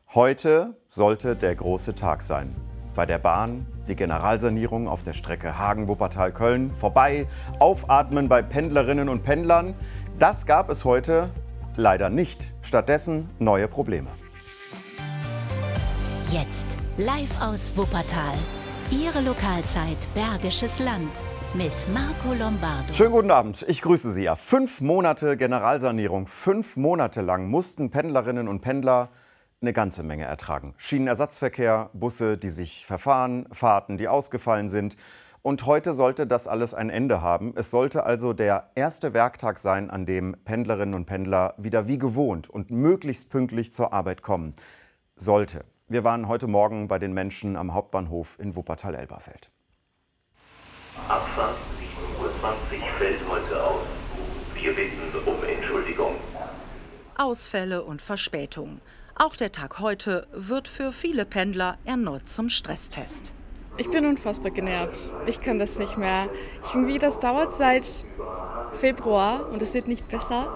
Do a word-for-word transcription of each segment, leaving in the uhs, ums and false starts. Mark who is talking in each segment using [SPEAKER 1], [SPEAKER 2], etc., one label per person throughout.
[SPEAKER 1] Heute sollte der große Tag sein. Bei der Bahn die Generalsanierung auf der Strecke Hagen-Wuppertal-Köln vorbei, aufatmen bei Pendlerinnen und Pendlern. Das gab es heute leider nicht. Stattdessen neue Probleme.
[SPEAKER 2] Jetzt live aus Wuppertal. Ihre Lokalzeit Bergisches Land mit Marco Lombardo.
[SPEAKER 1] Schönen guten Abend, ich grüße Sie. Ja, fünf Monate Generalsanierung, fünf Monate lang mussten Pendlerinnen und Pendler eine ganze Menge ertragen. Schienenersatzverkehr, Busse, die sich verfahren, Fahrten, die ausgefallen sind. Und heute sollte das alles ein Ende haben. Es sollte also der erste Werktag sein, an dem Pendlerinnen und Pendler wieder wie gewohnt und möglichst pünktlich zur Arbeit kommen. Sollte. Wir waren heute Morgen bei den Menschen am Hauptbahnhof in Wuppertal-Elberfeld.
[SPEAKER 3] Abfahrt sieben Uhr zwanzig fällt heute aus. Wir bitten um Entschuldigung.
[SPEAKER 4] Ausfälle und Verspätungen. Auch der Tag heute wird für viele Pendler erneut zum Stresstest.
[SPEAKER 5] Ich bin unfassbar genervt. Ich kann das nicht mehr. Ich, irgendwie, das dauert seit Februar und es wird nicht besser.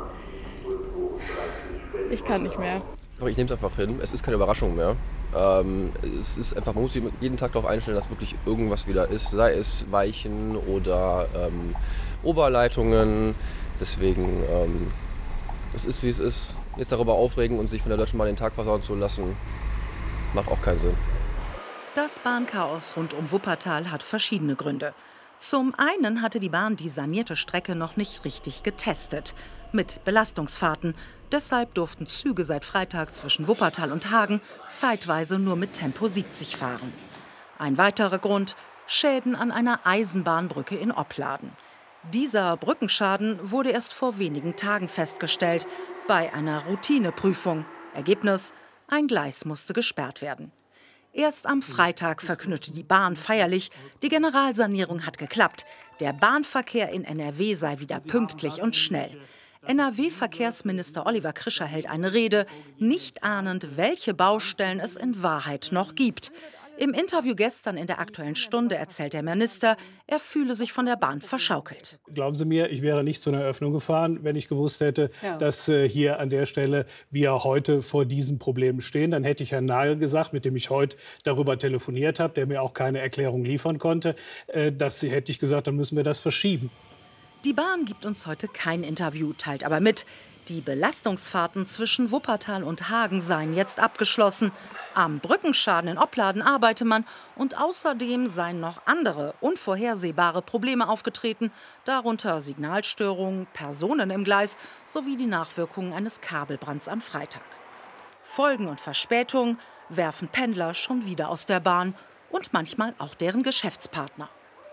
[SPEAKER 5] Ich kann nicht mehr.
[SPEAKER 6] Ich nehme es einfach hin. Es ist keine Überraschung mehr. Ähm, es ist einfach, man muss sich jeden Tag darauf einstellen, dass wirklich irgendwas wieder ist. Sei es Weichen oder ähm, Oberleitungen. Deswegen, ähm, es ist wie es ist. Jetzt darüber aufregen und sich von der Deutschen Bahn den Tag versauen zu lassen, macht auch keinen Sinn.
[SPEAKER 4] Das Bahnchaos rund um Wuppertal hat verschiedene Gründe. Zum einen hatte die Bahn die sanierte Strecke noch nicht richtig getestet. Mit Belastungsfahrten. Deshalb durften Züge seit Freitag zwischen Wuppertal und Hagen zeitweise nur mit Tempo siebzig fahren. Ein weiterer Grund: Schäden an einer Eisenbahnbrücke in Opladen. Dieser Brückenschaden wurde erst vor wenigen Tagen festgestellt, bei einer Routineprüfung. Ergebnis: ein Gleis musste gesperrt werden. Erst am Freitag verkündete die Bahn feierlich, die Generalsanierung hat geklappt. Der Bahnverkehr in N R W sei wieder pünktlich und schnell. N R W-Verkehrsminister Oliver Krischer hält eine Rede, nicht ahnend, welche Baustellen es in Wahrheit noch gibt. Im Interview gestern in der Aktuellen Stunde erzählt der Minister, er fühle sich von der Bahn verschaukelt.
[SPEAKER 7] Glauben Sie mir, ich wäre nicht zu einer Eröffnung gefahren, wenn ich gewusst hätte, ja. dass äh, hier an der Stelle wir heute vor diesen Problemen stehen. Dann hätte ich Herrn Nagel gesagt, mit dem ich heute darüber telefoniert habe, der mir auch keine Erklärung liefern konnte, äh, dass hätte ich gesagt, dann müssen wir das verschieben.
[SPEAKER 4] Die Bahn gibt uns heute kein Interview, teilt aber mit, die Belastungsfahrten zwischen Wuppertal und Hagen seien jetzt abgeschlossen. Am Brückenschaden in Opladen arbeite man und außerdem seien noch andere unvorhersehbare Probleme aufgetreten, darunter Signalstörungen, Personen im Gleis sowie die Nachwirkungen eines Kabelbrands am Freitag. Folgen und Verspätungen werfen Pendler schon wieder aus der Bahn und manchmal auch deren Geschäftspartner.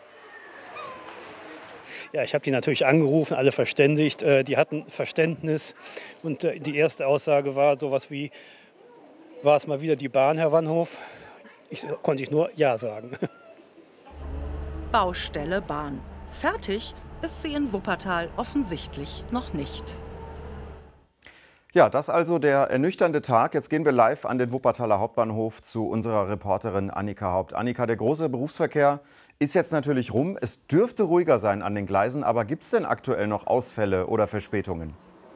[SPEAKER 8] Ja, ich habe die natürlich angerufen, alle verständigt. Die hatten Verständnis. Und die erste Aussage war sowas wie: War es mal wieder die Bahn, Herr Wannhof? Ich konnte ich nur Ja sagen.
[SPEAKER 4] Baustelle Bahn. Fertig ist sie in Wuppertal offensichtlich noch nicht.
[SPEAKER 1] Ja, das also der ernüchternde Tag. Jetzt gehen wir live an den Wuppertaler Hauptbahnhof zu unserer Reporterin Annika Haupt. Annika, der große Berufsverkehr ist jetzt natürlich rum. Es dürfte ruhiger sein an den Gleisen, aber gibt es denn aktuell noch Ausfälle oder Verspätungen?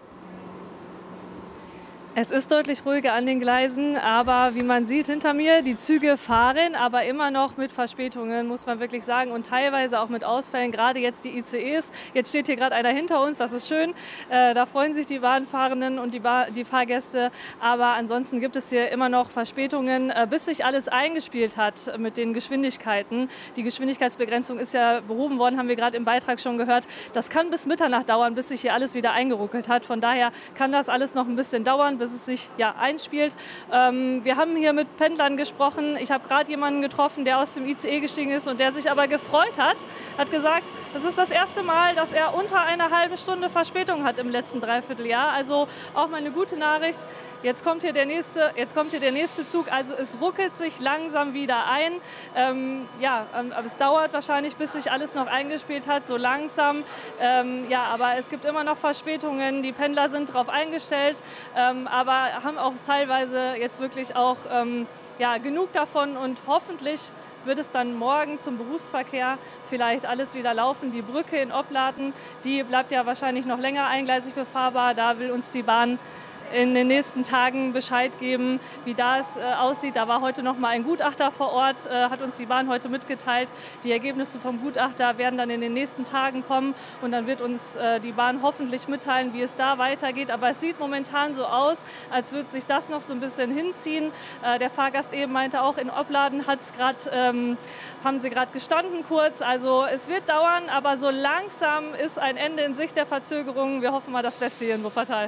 [SPEAKER 9] Es ist deutlich ruhiger an den Gleisen, aber wie man sieht hinter mir, die Züge fahren, aber immer noch mit Verspätungen, muss man wirklich sagen, und teilweise auch mit Ausfällen, gerade jetzt die I C Es. Jetzt steht hier gerade einer hinter uns, das ist schön, äh, da freuen sich die Bahnfahrenden und die, ba die Fahrgäste, aber ansonsten gibt es hier immer noch Verspätungen, äh, bis sich alles eingespielt hat mit den Geschwindigkeiten. Die Geschwindigkeitsbegrenzung ist ja behoben worden, haben wir gerade im Beitrag schon gehört. Das kann bis Mitternacht dauern, bis sich hier alles wieder eingeruckelt hat. Von daher kann das alles noch ein bisschen dauern, bis es sich ja einspielt. Ähm, wir haben hier mit Pendlern gesprochen. Ich habe gerade jemanden getroffen, der aus dem I C E gestiegen ist und der sich aber gefreut hat. Hat gesagt, das ist das erste Mal, dass er unter einer halben Stunde Verspätung hat im letzten Dreivierteljahr. Also auch mal eine gute Nachricht. Jetzt kommt hier der nächste, jetzt kommt hier der nächste Zug. Also es ruckelt sich langsam wieder ein. Ähm, ja, ähm, aber es dauert wahrscheinlich, bis sich alles noch eingespielt hat, so langsam. Ähm, ja, aber es gibt immer noch Verspätungen. Die Pendler sind darauf eingestellt, ähm, aber haben auch teilweise jetzt wirklich auch ähm, ja, genug davon. Und hoffentlich wird es dann morgen zum Berufsverkehr vielleicht alles wieder laufen. Die Brücke in Opladen, die bleibt ja wahrscheinlich noch länger eingleisig befahrbar. Da will uns die Bahn in den nächsten Tagen Bescheid geben, wie das äh, aussieht. Da war heute noch mal ein Gutachter vor Ort, äh, hat uns die Bahn heute mitgeteilt. Die Ergebnisse vom Gutachter werden dann in den nächsten Tagen kommen und dann wird uns äh, die Bahn hoffentlich mitteilen, wie es da weitergeht. Aber es sieht momentan so aus, als würde sich das noch so ein bisschen hinziehen. Äh, der Fahrgast eben meinte auch, in Opladen hat's grad, ähm, haben sie gerade gestanden kurz. Also es wird dauern, aber so langsam ist ein Ende in Sicht der Verzögerungen. Wir hoffen mal das Beste hier in Wuppertal.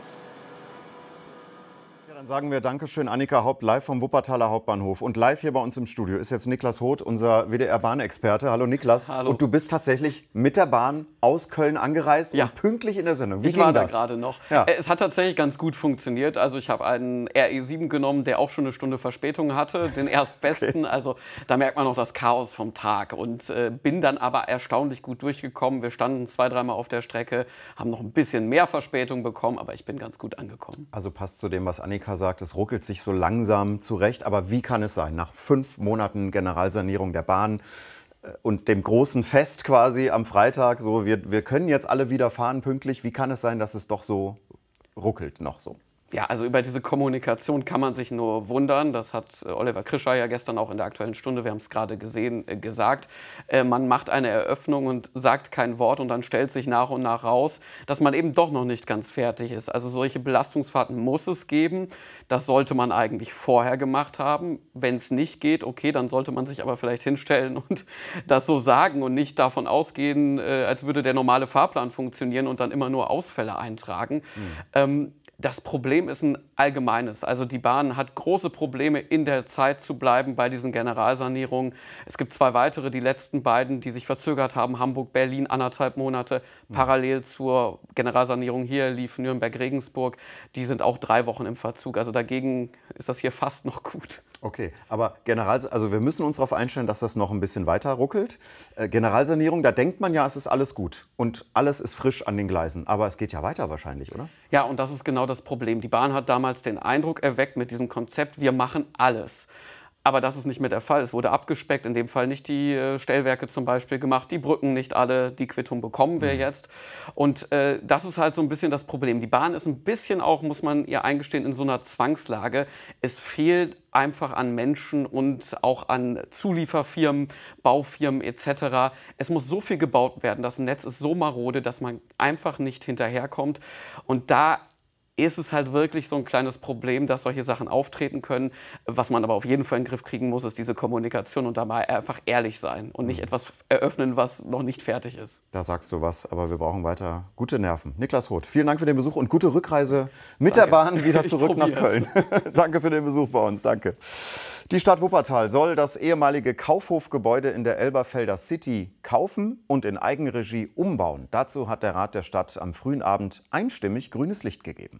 [SPEAKER 1] Dann sagen wir Dankeschön, Annika Haupt, live vom Wuppertaler Hauptbahnhof. Und live hier bei uns im Studio ist jetzt Niklas Hoth, unser W D R-Bahnexperte. Hallo Niklas.
[SPEAKER 10] Hallo.
[SPEAKER 1] Und du bist tatsächlich mit der Bahn aus Köln angereist
[SPEAKER 10] ja.
[SPEAKER 1] und pünktlich in der Sendung. Wie
[SPEAKER 10] ich
[SPEAKER 1] ging
[SPEAKER 10] war
[SPEAKER 1] das?
[SPEAKER 10] da gerade noch.
[SPEAKER 1] Ja.
[SPEAKER 10] Es hat tatsächlich ganz gut funktioniert. Also ich habe einen R E sieben genommen, der auch schon eine Stunde Verspätung hatte, den erstbesten. Okay. Also da merkt man noch das Chaos vom Tag. Und äh, bin dann aber erstaunlich gut durchgekommen. Wir standen zwei, dreimal auf der Strecke, haben noch ein bisschen mehr Verspätung bekommen, aber ich bin ganz gut angekommen.
[SPEAKER 1] Also passt zu dem, was Annika sagt, es ruckelt sich so langsam zurecht. Aber wie kann es sein, nach fünf Monaten Generalsanierung der Bahn und dem großen Fest quasi am Freitag, so wir, wir können jetzt alle wieder fahren pünktlich, wie kann es sein, dass es doch so ruckelt noch so?
[SPEAKER 10] Ja, also über diese Kommunikation kann man sich nur wundern. Das hat Oliver Krischer ja gestern auch in der Aktuellen Stunde, wir haben es gerade gesehen, äh, gesagt. Äh, man macht eine Eröffnung und sagt kein Wort und dann stellt sich nach und nach raus, dass man eben doch noch nicht ganz fertig ist. Also solche Belastungsfahrten muss es geben. Das sollte man eigentlich vorher gemacht haben. Wenn es nicht geht, okay, dann sollte man sich aber vielleicht hinstellen und das so sagen und nicht davon ausgehen, äh, als würde der normale Fahrplan funktionieren und dann immer nur Ausfälle eintragen. Mhm. Ähm, Das Problem ist ein allgemeines. Also die Bahn hat große Probleme, in der Zeit zu bleiben bei diesen Generalsanierungen. Es gibt zwei weitere, die letzten beiden, die sich verzögert haben. Hamburg, Berlin, anderthalb Monate. Mhm. Parallel zur Generalsanierung hier lief Nürnberg-Regensburg. Die sind auch drei Wochen im Verzug. Also dagegen ist das hier fast noch gut.
[SPEAKER 1] Okay, aber General, also wir müssen uns darauf einstellen, dass das noch ein bisschen weiter ruckelt. Äh, Generalsanierung, da denkt man ja, es ist alles gut und alles ist frisch an den Gleisen. Aber es geht ja weiter wahrscheinlich, oder?
[SPEAKER 10] Ja, und das ist genau das Problem. Die Bahn hat damals den Eindruck erweckt mit diesem Konzept, wir machen alles. Aber das ist nicht mehr der Fall. Es wurde abgespeckt, in dem Fall nicht die äh, Stellwerke zum Beispiel gemacht, die Brücken nicht alle, die Quittung bekommen wir mhm. jetzt. Und äh, das ist halt so ein bisschen das Problem. Die Bahn ist ein bisschen auch, muss man ihr eingestehen, in so einer Zwangslage. Es fehlt einfach an Menschen und auch an Zulieferfirmen, Baufirmen et cetera. Es muss so viel gebaut werden, das Netz ist so marode, dass man einfach nicht hinterherkommt. Und da ist es halt wirklich so ein kleines Problem, dass solche Sachen auftreten können. Was man aber auf jeden Fall in den Griff kriegen muss, ist diese Kommunikation und dabei einfach ehrlich sein und nicht etwas eröffnen, was noch nicht fertig ist.
[SPEAKER 1] Da sagst du was, aber wir brauchen weiter gute Nerven. Niklas Hoth, vielen Dank für den Besuch und gute Rückreise mit
[SPEAKER 10] Danke.
[SPEAKER 1] der Bahn wieder zurück nach Köln. Danke für den Besuch bei uns, danke. Die Stadt Wuppertal soll das ehemalige Kaufhofgebäude in der Elberfelder City kaufen und in Eigenregie umbauen. Dazu hat der Rat der Stadt am frühen Abend einstimmig grünes Licht gegeben.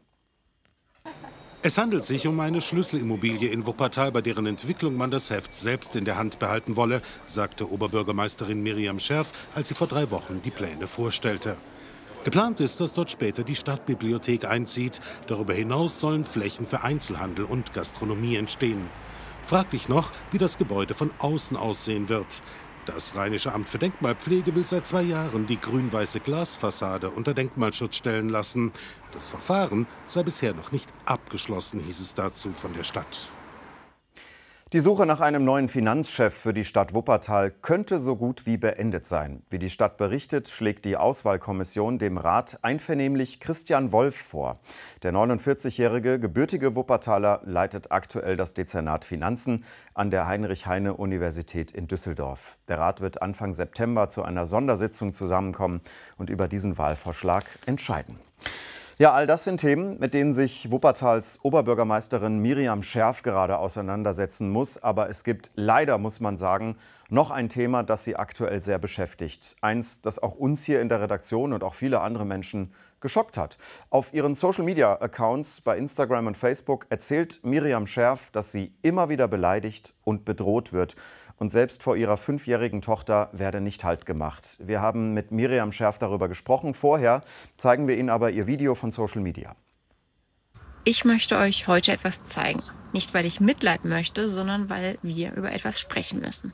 [SPEAKER 11] Es handelt sich um eine Schlüsselimmobilie in Wuppertal, bei deren Entwicklung man das Heft selbst in der Hand behalten wolle, sagte Oberbürgermeisterin Miriam Scherf, als sie vor drei Wochen die Pläne vorstellte. Geplant ist, dass dort später die Stadtbibliothek einzieht. Darüber hinaus sollen Flächen für Einzelhandel und Gastronomie entstehen. Fraglich noch, wie das Gebäude von außen aussehen wird. Das Rheinische Amt für Denkmalpflege will seit zwei Jahren die grün-weiße Glasfassade unter Denkmalschutz stellen lassen. Das Verfahren sei bisher noch nicht abgeschlossen, hieß es dazu von der Stadt.
[SPEAKER 1] Die Suche nach einem neuen Finanzchef für die Stadt Wuppertal könnte so gut wie beendet sein. Wie die Stadt berichtet, schlägt die Auswahlkommission dem Rat einvernehmlich Christian Wolf vor. Der neunundvierzigjährige gebürtige Wuppertaler leitet aktuell das Dezernat Finanzen an der Heinrich-Heine-Universität in Düsseldorf. Der Rat wird Anfang September zu einer Sondersitzung zusammenkommen und über diesen Wahlvorschlag entscheiden. Ja, all das sind Themen, mit denen sich Wuppertals Oberbürgermeisterin Miriam Scherf gerade auseinandersetzen muss. Aber es gibt leider, muss man sagen, noch ein Thema, das sie aktuell sehr beschäftigt. Eins, das auch uns hier in der Redaktion und auch viele andere Menschen geschockt hat. Auf ihren Social-Media-Accounts bei Instagram und Facebook erzählt Miriam Scherf, dass sie immer wieder beleidigt und bedroht wird. Und selbst vor ihrer fünfjährigen Tochter werde nicht Halt gemacht. Wir haben mit Miriam Scherf darüber gesprochen. Vorher zeigen wir Ihnen aber ihr Video von Social Media.
[SPEAKER 12] Ich möchte euch heute etwas zeigen. Nicht, weil ich Mitleid möchte, sondern weil wir über etwas sprechen müssen.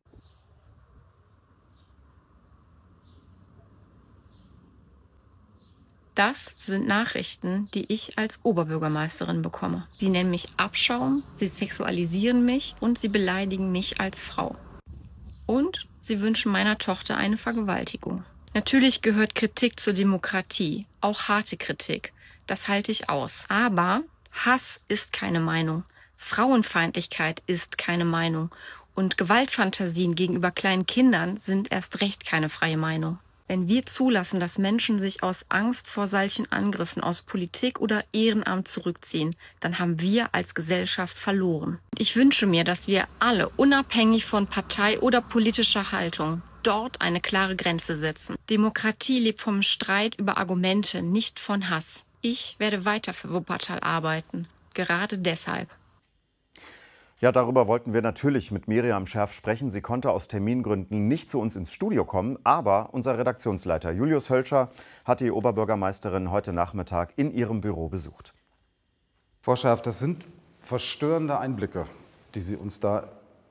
[SPEAKER 12] Das sind Nachrichten, die ich als Oberbürgermeisterin bekomme. Sie nennen mich Abschaum, sie sexualisieren mich und sie beleidigen mich als Frau. Und sie wünschen meiner Tochter eine Vergewaltigung. Natürlich gehört Kritik zur Demokratie, auch harte Kritik. Das halte ich aus. Aber Hass ist keine Meinung. Frauenfeindlichkeit ist keine Meinung. Und Gewaltfantasien gegenüber kleinen Kindern sind erst recht keine freie Meinung. Wenn wir zulassen, dass Menschen sich aus Angst vor solchen Angriffen aus Politik oder Ehrenamt zurückziehen, dann haben wir als Gesellschaft verloren. Ich wünsche mir, dass wir alle, unabhängig von Partei oder politischer Haltung, dort eine klare Grenze setzen. Demokratie lebt vom Streit über Argumente, nicht von Hass. Ich werde weiter für Wuppertal arbeiten, gerade deshalb.
[SPEAKER 1] Ja, darüber wollten wir natürlich mit Miriam Scherf sprechen. Sie konnte aus Termingründen nicht zu uns ins Studio kommen, aber unser Redaktionsleiter Julius Hölscher hat die Oberbürgermeisterin heute Nachmittag in ihrem Büro besucht.
[SPEAKER 13] Frau Scherf, das sind verstörende Einblicke, die Sie uns da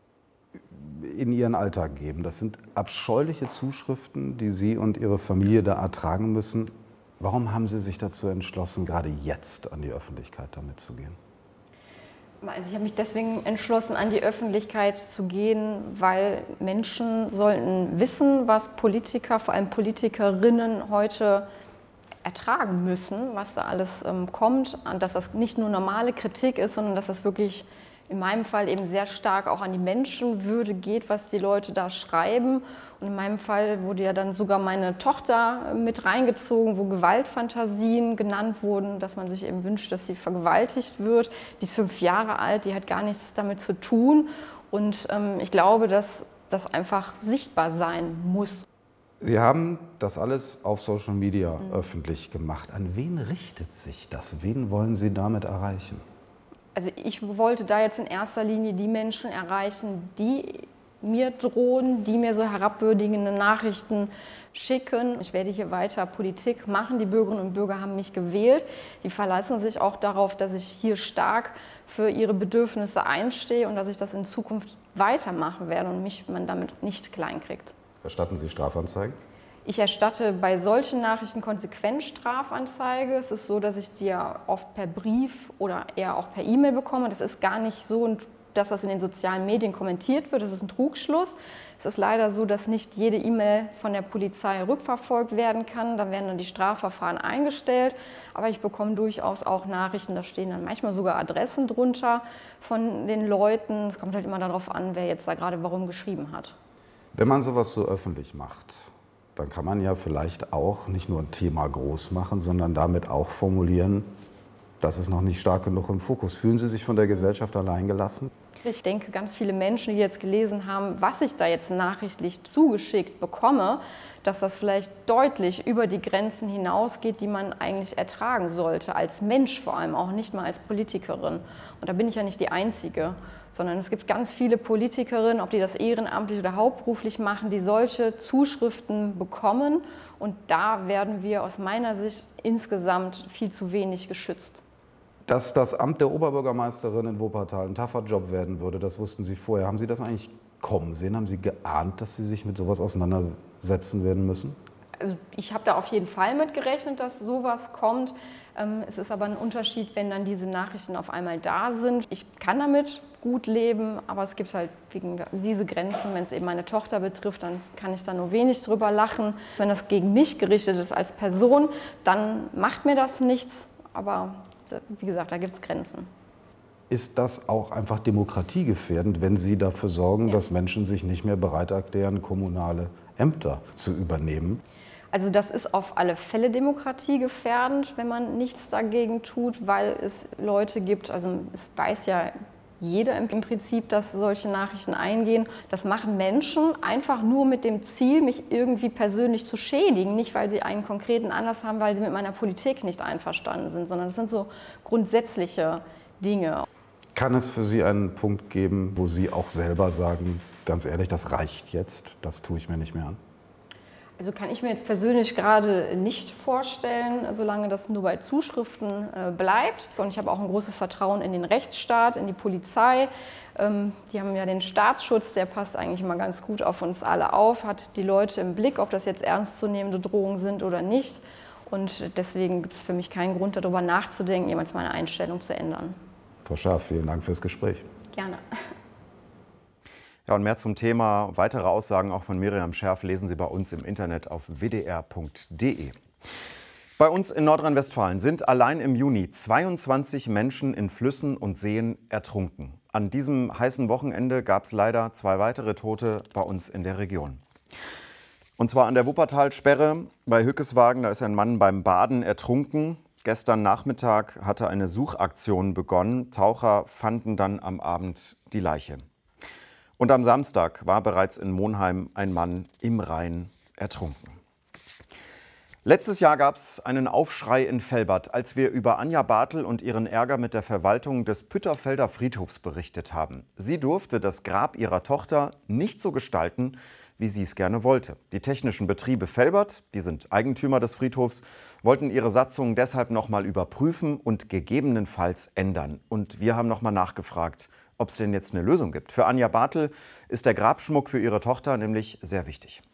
[SPEAKER 13] in Ihren Alltag geben. Das sind abscheuliche Zuschriften, die Sie und Ihre Familie da ertragen müssen. Warum haben Sie sich dazu entschlossen, gerade jetzt an die Öffentlichkeit damit zu gehen?
[SPEAKER 14] Also ich habe mich deswegen entschlossen, an die Öffentlichkeit zu gehen, weil Menschen sollten wissen, was Politiker, vor allem Politikerinnen heute ertragen müssen, was da alles ähm, kommt, und dass das nicht nur normale Kritik ist, sondern dass das wirklich in meinem Fall eben sehr stark auch an die Menschenwürde geht, was die Leute da schreiben. Und in meinem Fall wurde ja dann sogar meine Tochter mit reingezogen, wo Gewaltfantasien genannt wurden, dass man sich eben wünscht, dass sie vergewaltigt wird. Die ist fünf Jahre alt, die hat gar nichts damit zu tun. Und ähm, ich glaube, dass das einfach sichtbar sein muss.
[SPEAKER 13] Sie haben das alles auf Social Media mhm. öffentlich gemacht. An wen richtet sich das? Wen wollen Sie damit erreichen?
[SPEAKER 14] Also ich wollte da jetzt in erster Linie die Menschen erreichen, die mir drohen, die mir so herabwürdigende Nachrichten schicken. Ich werde hier weiter Politik machen. Die Bürgerinnen und Bürger haben mich gewählt. Die verlassen sich auch darauf, dass ich hier stark für ihre Bedürfnisse einstehe und dass ich das in Zukunft weitermachen werde und mich man damit nicht kleinkriegt.
[SPEAKER 13] Erstatten Sie Strafanzeigen?
[SPEAKER 14] Ich erstatte bei solchen Nachrichten konsequent Strafanzeige. Es ist so, dass ich die ja oft per Brief oder eher auch per E-Mail bekomme. Das ist gar nicht so, dass das in den sozialen Medien kommentiert wird. Das ist ein Trugschluss. Es ist leider so, dass nicht jede E-Mail von der Polizei rückverfolgt werden kann. Da werden dann die Strafverfahren eingestellt. Aber ich bekomme durchaus auch Nachrichten, da stehen dann manchmal sogar Adressen drunter von den Leuten. Es kommt halt immer darauf an, wer jetzt da gerade warum geschrieben hat.
[SPEAKER 13] Wenn man sowas so öffentlich macht, dann kann man ja vielleicht auch nicht nur ein Thema groß machen, sondern damit auch formulieren, das ist noch nicht stark genug im Fokus. Fühlen Sie sich von der Gesellschaft alleingelassen?
[SPEAKER 14] Ich denke, ganz viele Menschen, die jetzt gelesen haben, was ich da jetzt nachrichtlich zugeschickt bekomme, dass das vielleicht deutlich über die Grenzen hinausgeht, die man eigentlich ertragen sollte, als Mensch vor allem, auch nicht mal als Politikerin. Und da bin ich ja nicht die Einzige, sondern es gibt ganz viele Politikerinnen, ob die das ehrenamtlich oder hauptberuflich machen, die solche Zuschriften bekommen. Und da werden wir aus meiner Sicht insgesamt viel zu wenig geschützt.
[SPEAKER 13] Dass das Amt der Oberbürgermeisterin in Wuppertal ein tougher Job werden würde, das wussten Sie vorher. Haben Sie das eigentlich kommen sehen? Haben Sie geahnt, dass Sie sich mit sowas auseinandersetzen werden müssen?
[SPEAKER 14] Also ich habe da auf jeden Fall mit gerechnet, dass sowas kommt. Es ist aber ein Unterschied, wenn dann diese Nachrichten auf einmal da sind. Ich kann damit gut leben, aber es gibt halt wegen diese Grenzen, wenn es eben meine Tochter betrifft, dann kann ich da nur wenig drüber lachen. Wenn das gegen mich gerichtet ist als Person, dann macht mir das nichts. Aber wie gesagt, da gibt es Grenzen.
[SPEAKER 13] Ist das auch einfach demokratiegefährdend, wenn Sie dafür sorgen, ja. dass Menschen sich nicht mehr bereit erklären, kommunale Ämter zu übernehmen?
[SPEAKER 14] Also das ist auf alle Fälle demokratiegefährdend, wenn man nichts dagegen tut, weil es Leute gibt, also es weiß ja jeder im Prinzip, dass solche Nachrichten eingehen. Das machen Menschen einfach nur mit dem Ziel, mich irgendwie persönlich zu schädigen. Nicht, weil sie einen konkreten Anlass haben, weil sie mit meiner Politik nicht einverstanden sind, sondern das sind so grundsätzliche Dinge.
[SPEAKER 13] Kann es für Sie einen Punkt geben, wo Sie auch selber sagen, ganz ehrlich, das reicht jetzt, das tue ich mir nicht mehr an?
[SPEAKER 14] Also kann ich mir jetzt persönlich gerade nicht vorstellen, solange das nur bei Zuschriften äh, bleibt. Und ich habe auch ein großes Vertrauen in den Rechtsstaat, in die Polizei. Ähm, die haben ja den Staatsschutz, der passt eigentlich immer ganz gut auf uns alle auf, hat die Leute im Blick, ob das jetzt ernstzunehmende Drohungen sind oder nicht. Und deswegen gibt es für mich keinen Grund, darüber nachzudenken, jemals meine Einstellung zu ändern.
[SPEAKER 13] Frau Scharf, vielen Dank fürs Gespräch.
[SPEAKER 14] Gerne.
[SPEAKER 1] Ja, und mehr zum Thema, weitere Aussagen auch von Miriam Scherf lesen Sie bei uns im Internet auf w d r punkt d e. Bei uns in Nordrhein-Westfalen sind allein im Juni zweiundzwanzig Menschen in Flüssen und Seen ertrunken. An diesem heißen Wochenende gab es leider zwei weitere Tote bei uns in der Region. Und zwar an der Wuppertalsperre bei Hückeswagen. Da ist ein Mann beim Baden ertrunken. Gestern Nachmittag hatte eine Suchaktion begonnen. Taucher fanden dann am Abend die Leiche. Und am Samstag war bereits in Monheim ein Mann im Rhein ertrunken. Letztes Jahr gab es einen Aufschrei in Velbert, als wir über Anja Bartel und ihren Ärger mit der Verwaltung des Pütterfelder Friedhofs berichtet haben. Sie durfte das Grab ihrer Tochter nicht so gestalten, wie sie es gerne wollte. Die technischen Betriebe Velbert, die sind Eigentümer des Friedhofs, wollten ihre Satzung deshalb noch mal überprüfen und gegebenenfalls ändern. Und wir haben noch mal nachgefragt, ob es denn jetzt eine Lösung gibt. Für Anja Bartel ist der Grabschmuck für ihre Tochter nämlich sehr wichtig.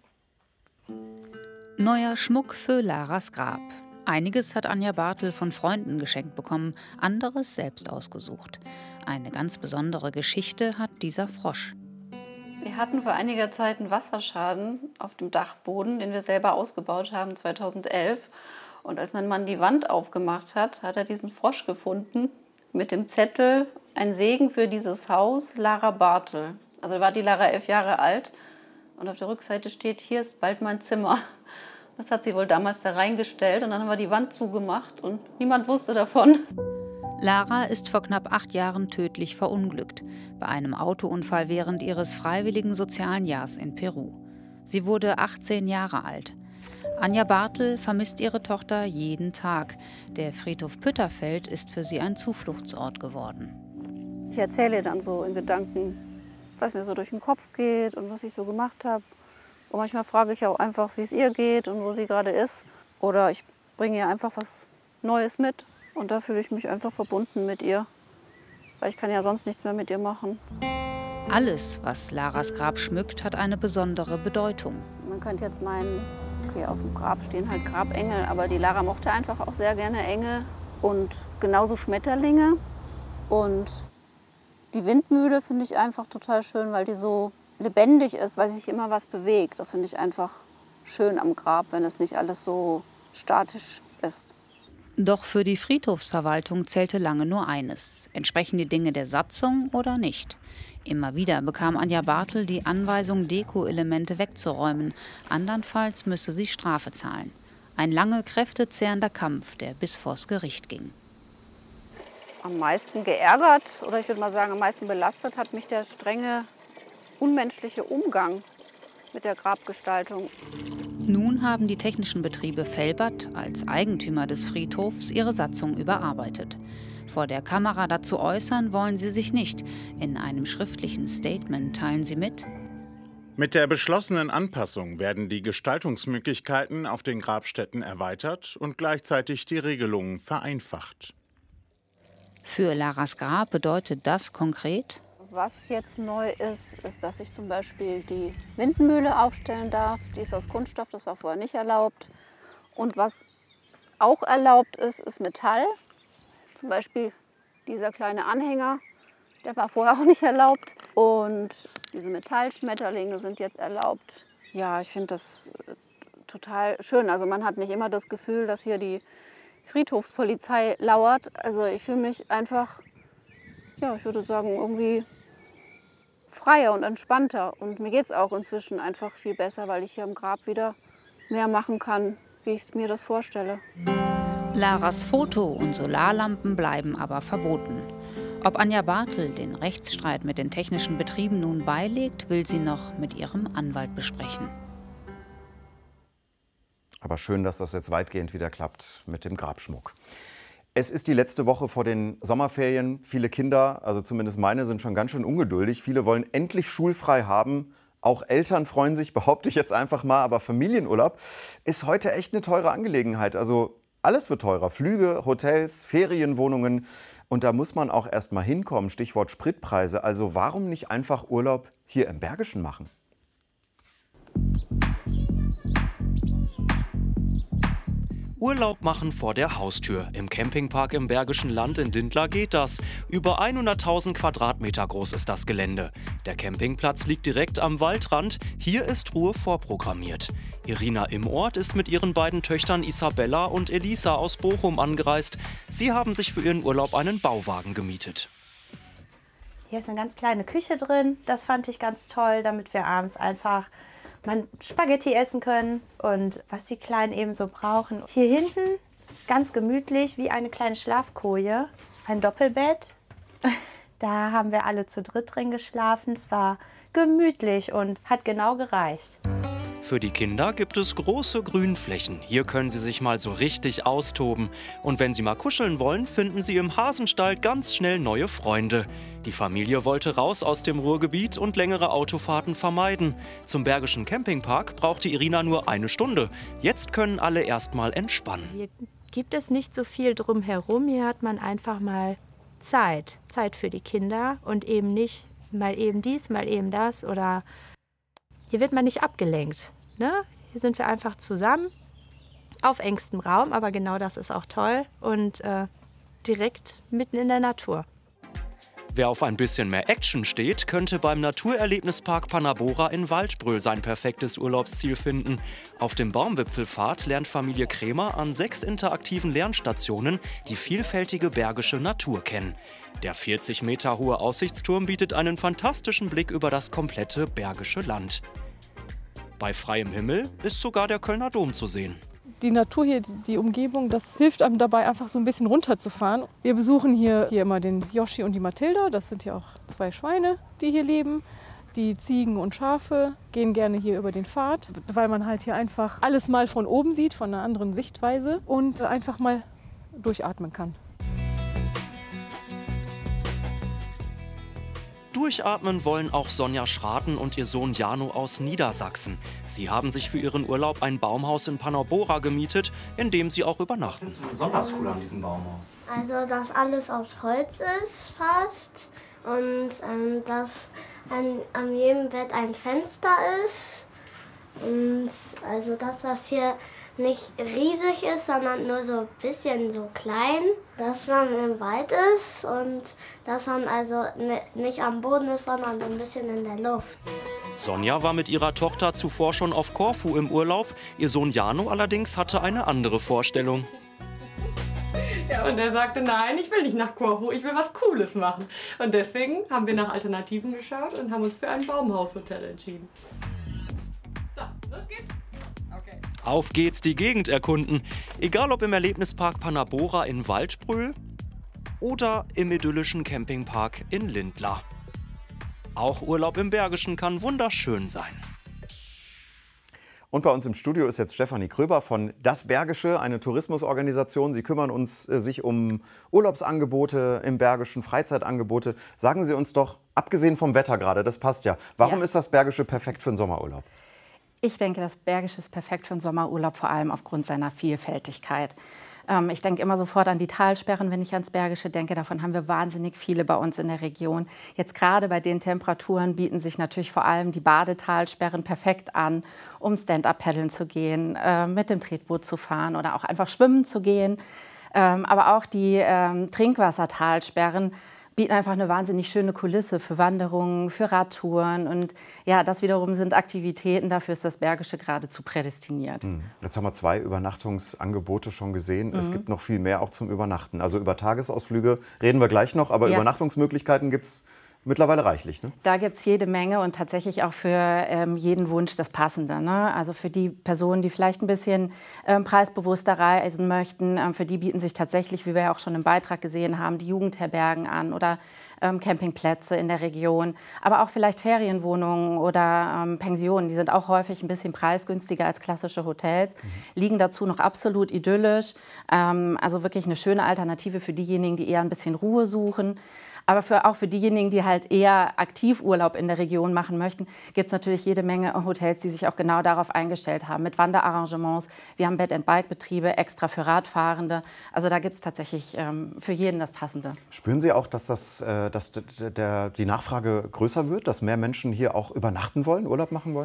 [SPEAKER 15] Neuer Schmuck für Laras Grab. Einiges hat Anja Bartel von Freunden geschenkt bekommen, anderes selbst ausgesucht. Eine ganz besondere Geschichte hat dieser Frosch.
[SPEAKER 16] Wir hatten vor einiger Zeit einen Wasserschaden auf dem Dachboden, den wir selber ausgebaut haben, zweitausendelf. Und als mein Mann die Wand aufgemacht hat, hat er diesen Frosch gefunden mit dem Zettel "Ein Segen für dieses Haus, Lara Bartel". Also war die Lara elf Jahre alt und auf der Rückseite steht: "Hier ist bald mein Zimmer". Das hat sie wohl damals da reingestellt und dann haben wir die Wand zugemacht und niemand wusste davon.
[SPEAKER 15] Lara ist vor knapp acht Jahren tödlich verunglückt, bei einem Autounfall während ihres freiwilligen sozialen Jahres in Peru. Sie wurde achtzehn Jahre alt. Anja Bartel vermisst ihre Tochter jeden Tag. Der Friedhof Pütterfeld ist für sie ein Zufluchtsort geworden.
[SPEAKER 16] Ich erzähle dann so in Gedanken, was mir so durch den Kopf geht und was ich so gemacht habe. Und manchmal frage ich auch einfach, wie es ihr geht und wo sie gerade ist. Oder ich bringe ihr einfach was Neues mit. Und da fühle ich mich einfach verbunden mit ihr. Weil ich kann ja sonst nichts mehr mit ihr machen.
[SPEAKER 15] Alles, was Laras Grab schmückt, hat eine besondere Bedeutung.
[SPEAKER 16] Man könnte jetzt meinen, okay, auf dem Grab stehen halt Grabengel. Aber die Lara mochte einfach auch sehr gerne Engel. Und genauso Schmetterlinge. Und die Windmühle finde ich einfach total schön, weil die so lebendig ist, weil sich immer was bewegt. Das finde ich einfach schön am Grab, wenn es nicht alles so statisch ist.
[SPEAKER 15] Doch für die Friedhofsverwaltung zählte lange nur eines: Entsprechen die Dinge der Satzung oder nicht? Immer wieder bekam Anja Bartel die Anweisung, Deko-Elemente wegzuräumen. Andernfalls müsse sie Strafe zahlen. Ein lange, kräftezehrender Kampf, der bis vors Gericht ging.
[SPEAKER 16] Am meisten geärgert, oder ich würde mal sagen, am meisten belastet hat mich der strenge, unmenschliche Umgang mit der Grabgestaltung.
[SPEAKER 15] Nun haben die technischen Betriebe Velbert als Eigentümer des Friedhofs ihre Satzung überarbeitet. Vor der Kamera dazu äußern wollen sie sich nicht. In einem schriftlichen Statement teilen sie mit:
[SPEAKER 17] Mit der beschlossenen Anpassung werden die Gestaltungsmöglichkeiten auf den Grabstätten erweitert und gleichzeitig die Regelungen vereinfacht.
[SPEAKER 15] Für Laras Grab bedeutet das konkret:
[SPEAKER 16] Was jetzt neu ist, ist, dass ich zum Beispiel die Windmühle aufstellen darf. Die ist aus Kunststoff, das war vorher nicht erlaubt. Und was auch erlaubt ist, ist Metall. Zum Beispiel dieser kleine Anhänger, der war vorher auch nicht erlaubt. Und diese Metallschmetterlinge sind jetzt erlaubt. Ja, ich finde das total schön. Also man hat nicht immer das Gefühl, dass hier die Friedhofspolizei lauert. Also ich fühle mich einfach, ja, ich würde sagen, irgendwie freier und entspannter. Und mir geht es auch inzwischen einfach viel besser, weil ich hier am Grab wieder mehr machen kann, wie ich mir das vorstelle.
[SPEAKER 15] Laras Foto und Solarlampen bleiben aber verboten. Ob Anja Bartel den Rechtsstreit mit den technischen Betrieben nun beilegt, will sie noch mit ihrem Anwalt besprechen.
[SPEAKER 1] Aber schön, dass das jetzt weitgehend wieder klappt mit dem Grabschmuck. Es ist die letzte Woche vor den Sommerferien. Viele Kinder, also zumindest meine, sind schon ganz schön ungeduldig. Viele wollen endlich schulfrei haben. Auch Eltern freuen sich, behaupte ich jetzt einfach mal. Aber Familienurlaub ist heute echt eine teure Angelegenheit. Also alles wird teurer. Flüge, Hotels, Ferienwohnungen. Und da muss man auch erst mal hinkommen. Stichwort Spritpreise. Also warum nicht einfach Urlaub hier im Bergischen machen?
[SPEAKER 18] Urlaub machen vor der Haustür. Im Campingpark im Bergischen Land in Lindlar geht das. Über hunderttausend Quadratmeter groß ist das Gelände. Der Campingplatz liegt direkt am Waldrand. Hier ist Ruhe vorprogrammiert. Irina Imort ist mit ihren beiden Töchtern Isabella und Elisa aus Bochum angereist. Sie haben sich für ihren Urlaub einen Bauwagen gemietet.
[SPEAKER 19] Hier ist eine ganz kleine Küche drin. Das fand ich ganz toll, damit wir abends einfach mal Spaghetti essen können und was die Kleinen eben so brauchen. Hier hinten ganz gemütlich wie eine kleine Schlafkoje, ein Doppelbett. Da haben wir alle zu dritt drin geschlafen. Es war gemütlich und hat genau gereicht.
[SPEAKER 18] Für die Kinder gibt es große Grünflächen. Hier können sie sich mal so richtig austoben. Und wenn sie mal kuscheln wollen, finden sie im Hasenstall ganz schnell neue Freunde. Die Familie wollte raus aus dem Ruhrgebiet und längere Autofahrten vermeiden. Zum Bergischen Campingpark brauchte Irina nur eine Stunde. Jetzt können alle erst mal entspannen.
[SPEAKER 19] Hier gibt es nicht so viel drumherum. Hier hat man einfach mal Zeit. Zeit für die Kinder und eben nicht mal eben dies, mal eben das. Oder hier wird man nicht abgelenkt. Ne? Hier sind wir einfach zusammen, auf engstem Raum, aber genau das ist auch toll und äh, direkt mitten in der Natur.
[SPEAKER 18] Wer auf ein bisschen mehr Action steht, könnte beim Naturerlebnispark Panabora in Waldbröl sein perfektes Urlaubsziel finden. Auf dem Baumwipfelpfad lernt Familie Krämer an sechs interaktiven Lernstationen die vielfältige bergische Natur kennen. Der vierzig Meter hohe Aussichtsturm bietet einen fantastischen Blick über das komplette Bergische Land. Bei freiem Himmel ist sogar der Kölner Dom zu sehen.
[SPEAKER 5] Die Natur hier, die Umgebung, das hilft einem dabei, einfach so ein bisschen runterzufahren. Wir besuchen hier, hier immer den Yoshi und die Mathilda. Das sind ja auch zwei Schweine, die hier leben. Die Ziegen und Schafe gehen gerne hier über den Pfad, weil man halt hier einfach alles mal von oben sieht, von einer anderen Sichtweise und einfach mal durchatmen kann.
[SPEAKER 18] Durchatmen wollen auch Sonja Schraten und ihr Sohn Jano aus Niedersachsen. Sie haben sich für ihren Urlaub ein Baumhaus in Panabora gemietet, in dem sie auch übernachten.
[SPEAKER 20] Was ist besonders cool an diesem Baumhaus?
[SPEAKER 21] Also, dass alles aus Holz ist fast und ähm, dass an, an jedem Bett ein Fenster ist. Und also, dass das hier nicht riesig ist, sondern nur so ein bisschen so klein. Dass man im Wald ist und dass man also ne, nicht am Boden ist, sondern so ein bisschen in der Luft.
[SPEAKER 18] Sonja war mit ihrer Tochter zuvor schon auf Korfu im Urlaub. Ihr Sohn Jano allerdings hatte eine andere Vorstellung.
[SPEAKER 22] Ja, und er sagte, nein, ich will nicht nach Korfu, ich will was Cooles machen. Und deswegen haben wir nach Alternativen geschaut und haben uns für ein Baumhaushotel entschieden. So, los geht's. Okay.
[SPEAKER 18] Auf geht's die Gegend erkunden. Egal ob im Erlebnispark Panabora in Waldbröl oder im idyllischen Campingpark in Lindlar. Auch Urlaub im Bergischen kann wunderschön sein.
[SPEAKER 1] Und bei uns im Studio ist jetzt Stefanie Kröber von Das Bergische, eine Tourismusorganisation. Sie kümmern uns äh, sich um Urlaubsangebote im Bergischen, Freizeitangebote. Sagen Sie uns doch, abgesehen vom Wetter gerade, das passt ja, warum
[SPEAKER 23] Ja.
[SPEAKER 1] ist das Bergische perfekt für einen Sommerurlaub?
[SPEAKER 23] Ich denke, das Bergische ist perfekt für einen Sommerurlaub, vor allem aufgrund seiner Vielfältigkeit. Ähm, ich denke immer sofort an die Talsperren, wenn ich ans Bergische denke. Davon haben wir wahnsinnig viele bei uns in der Region. Jetzt gerade bei den Temperaturen bieten sich natürlich vor allem die Badetalsperren perfekt an, um Stand-up-Paddeln zu gehen, äh, mit dem Tretboot zu fahren oder auch einfach schwimmen zu gehen. Ähm, aber auch die ähm, Trinkwassertalsperren bieten einfach eine wahnsinnig schöne Kulisse für Wanderungen, für Radtouren. Und ja, das wiederum sind Aktivitäten, dafür ist das Bergische geradezu prädestiniert.
[SPEAKER 1] Jetzt haben wir zwei Übernachtungsangebote schon gesehen. Es
[SPEAKER 23] Mhm.
[SPEAKER 1] gibt noch viel mehr auch zum Übernachten. Also über Tagesausflüge reden wir gleich noch, aber
[SPEAKER 23] Ja.
[SPEAKER 1] Übernachtungsmöglichkeiten gibt es mittlerweile reichlich, ne?
[SPEAKER 23] Da gibt es jede Menge und tatsächlich auch für ähm, jeden Wunsch das Passende. Ne? Also für die Personen, die vielleicht ein bisschen ähm, preisbewusster reisen möchten, ähm, für die bieten sich tatsächlich, wie wir ja auch schon im Beitrag gesehen haben, die Jugendherbergen an oder ähm, Campingplätze in der Region. Aber auch vielleicht Ferienwohnungen oder ähm, Pensionen, die sind auch häufig ein bisschen preisgünstiger als klassische Hotels, liegen dazu noch absolut idyllisch. Ähm, also wirklich eine schöne Alternative für diejenigen, die eher ein bisschen Ruhe suchen. Aber für, auch für diejenigen, die halt eher aktiv Urlaub in der Region machen möchten, gibt es natürlich jede Menge Hotels, die sich auch genau darauf eingestellt haben, mit Wanderarrangements. Wir haben Bed-and-Bike-Betriebe extra für Radfahrende. Also da gibt es tatsächlich ähm, für jeden das Passende.
[SPEAKER 1] Spüren Sie auch, dass, das, äh, dass d- der, die Nachfrage größer wird, dass mehr Menschen hier auch übernachten wollen, Urlaub machen wollen?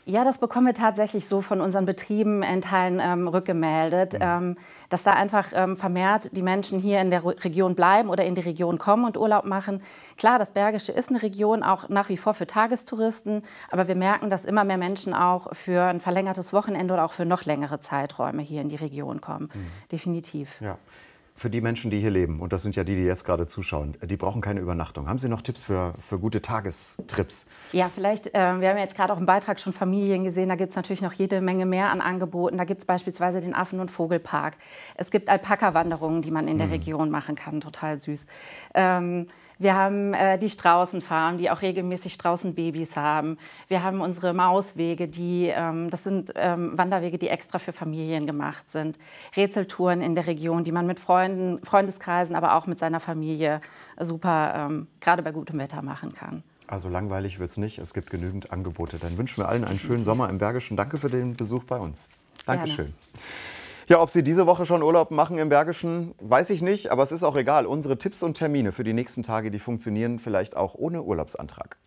[SPEAKER 23] Ja, das bekommen wir tatsächlich so von unseren Betrieben in Teilen ähm, rückgemeldet, mhm. ähm, dass da einfach ähm, vermehrt die Menschen hier in der Region bleiben oder in die Region kommen und Urlaub machen. Klar, das Bergische ist eine Region auch nach wie vor für Tagestouristen, aber wir merken, dass immer mehr Menschen auch für ein verlängertes Wochenende oder auch für noch längere Zeiträume hier in die Region kommen. Mhm. Definitiv.
[SPEAKER 1] Ja. Für die Menschen, die hier leben, und das sind ja die, die jetzt gerade zuschauen, die brauchen keine Übernachtung. Haben Sie noch Tipps für, für gute Tagestrips?
[SPEAKER 23] Ja, vielleicht, äh, wir haben jetzt gerade auch im Beitrag schon Familien gesehen, da gibt es natürlich noch jede Menge mehr an Angeboten. Da gibt es beispielsweise den Affen- und Vogelpark. Es gibt Alpaka-Wanderungen, die man in der mhm. Region machen kann, total süß. Ähm, Wir haben äh, die Straußenfarm, die auch regelmäßig Straußenbabys haben. Wir haben unsere Mauswege, die, ähm, das sind ähm, Wanderwege, die extra für Familien gemacht sind. Rätseltouren in der Region, die man mit Freunden, Freundeskreisen, aber auch mit seiner Familie super, ähm, gerade bei gutem Wetter machen kann.
[SPEAKER 1] Also langweilig wird es nicht, es gibt genügend Angebote. Dann wünschen wir allen einen schönen Sommer im Bergischen. Danke für den Besuch bei uns. Dankeschön. Gerne. Ja, ob Sie diese Woche schon Urlaub machen im Bergischen, weiß ich nicht, aber es ist auch egal. Unsere Tipps und Termine für die nächsten Tage, die funktionieren vielleicht auch ohne Urlaubsantrag.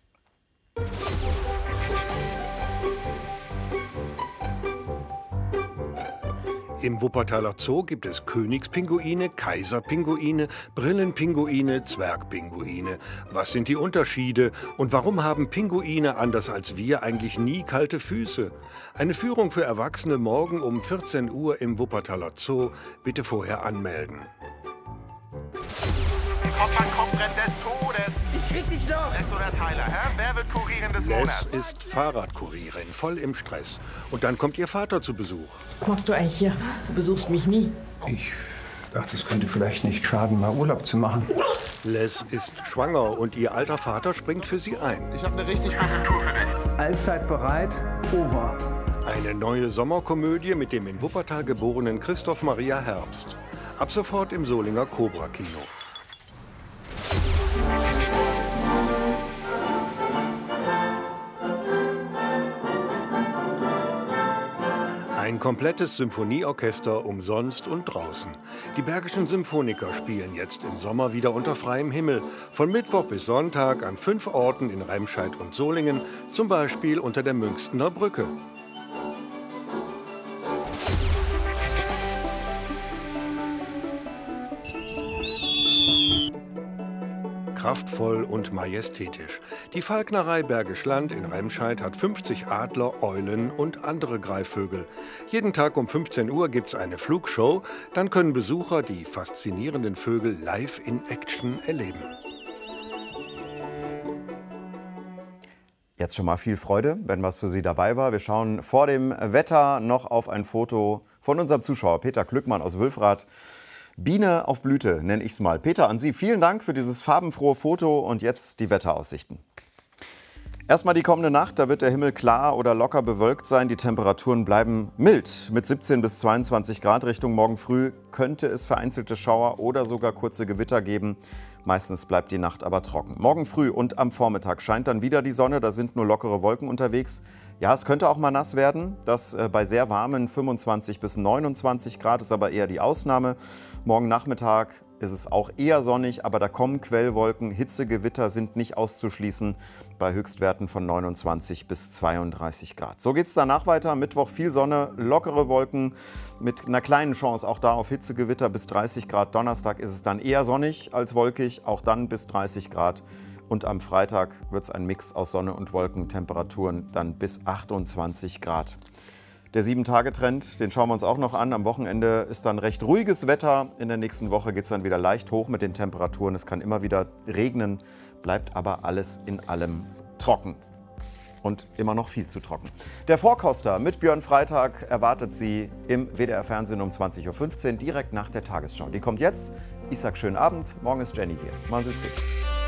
[SPEAKER 11] Im Wuppertaler Zoo gibt es Königspinguine, Kaiserpinguine, Brillenpinguine, Zwergpinguine. Was sind die Unterschiede und warum haben Pinguine anders als wir eigentlich nie kalte Füße? Eine Führung für Erwachsene morgen um vierzehn Uhr im Wuppertaler Zoo. Bitte vorher anmelden.
[SPEAKER 2] Kopfbrennen des Todes. Ich krieg dich noch. Les oder Tyler, hä? Wer wird Kurierin des Monats?
[SPEAKER 11] Les ist Fahrradkurierin, voll im Stress. Und dann kommt ihr Vater zu Besuch.
[SPEAKER 3] Was machst du eigentlich hier? Du besuchst mich nie.
[SPEAKER 6] Ich dachte, es könnte vielleicht nicht schaden, mal Urlaub zu machen.
[SPEAKER 11] Les ist schwanger und ihr alter Vater springt für sie ein.
[SPEAKER 2] Ich habe eine richtig gute Tour für dich.
[SPEAKER 6] Allzeit bereit, over.
[SPEAKER 11] Eine neue Sommerkomödie mit dem in Wuppertal geborenen Christoph Maria Herbst. Ab sofort im Solinger Cobra-Kino. Ein komplettes Symphonieorchester umsonst und draußen. Die Bergischen Symphoniker spielen jetzt im Sommer wieder unter freiem Himmel. Von Mittwoch bis Sonntag an fünf Orten in Remscheid und Solingen, zum Beispiel unter der Münchstener Brücke. Kraftvoll und majestätisch. Die Falknerei Bergisch Land in Remscheid hat fünfzig Adler, Eulen und andere Greifvögel. Jeden Tag um fünfzehn Uhr gibt's eine Flugshow. Dann können Besucher die faszinierenden Vögel live in Action erleben.
[SPEAKER 1] Jetzt schon mal viel Freude, wenn was für Sie dabei war. Wir schauen vor dem Wetter noch auf ein Foto von unserem Zuschauer Peter Glückmann aus Wülfrath. Biene auf Blüte, nenne ich es mal. Peter, an Sie vielen Dank für dieses farbenfrohe Foto und jetzt die Wetteraussichten. Erstmal die kommende Nacht, da wird der Himmel klar oder locker bewölkt sein. Die Temperaturen bleiben mild. Mit siebzehn bis zweiundzwanzig Grad Richtung morgen früh könnte es vereinzelte Schauer oder sogar kurze Gewitter geben. Meistens bleibt die Nacht aber trocken. Morgen früh und am Vormittag scheint dann wieder die Sonne, da sind nur lockere Wolken unterwegs. Ja, es könnte auch mal nass werden. Das äh, bei sehr warmen fünfundzwanzig bis neunundzwanzig Grad ist aber eher die Ausnahme. Morgen Nachmittag ist es auch eher sonnig, aber da kommen Quellwolken. Hitzegewitter sind nicht auszuschließen bei Höchstwerten von neunundzwanzig bis zweiunddreißig Grad. So geht es danach weiter. Mittwoch viel Sonne, lockere Wolken mit einer kleinen Chance auch da auf Hitzegewitter bis dreißig Grad. Donnerstag ist es dann eher sonnig als wolkig, auch dann bis dreißig Grad. Und am Freitag wird es ein Mix aus Sonne und Wolken, Temperaturen dann bis achtundzwanzig Grad. Der sieben-Tage-Trend, den schauen wir uns auch noch an. Am Wochenende ist dann recht ruhiges Wetter. In der nächsten Woche geht es dann wieder leicht hoch mit den Temperaturen. Es kann immer wieder regnen, bleibt aber alles in allem trocken. Und immer noch viel zu trocken. Der Vorkoster mit Björn Freitag erwartet Sie im W D R-Fernsehen um zwanzig Uhr fünfzehn, direkt nach der Tagesschau. Die kommt jetzt. Ich sage schönen Abend. Morgen ist Jenny hier. Machen Sie es gut.